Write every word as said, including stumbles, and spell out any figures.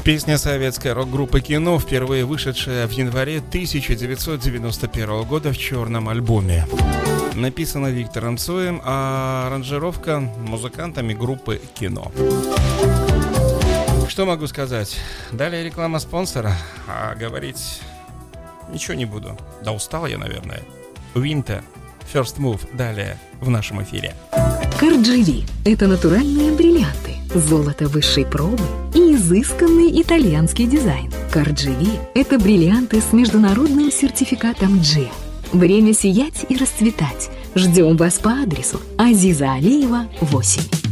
Песня советской рок-группы «Кино», впервые вышедшая в январе тысяча девятьсот девяносто первого года в черном альбоме. Написана Виктором Цоем, а аранжировка музыкантами группы «Кино». Что могу сказать? Далее реклама спонсора, а говорить ничего не буду. Да устал я, наверное. Винта, First Move, далее в нашем эфире. Кардживи – это натуральные бриллианты, золото высшей пробы и изысканный итальянский дизайн. Кардживи – это бриллианты с международным сертификатом джи. Время сиять и расцветать. Ждем вас по адресу Азиза Алиева, восемь.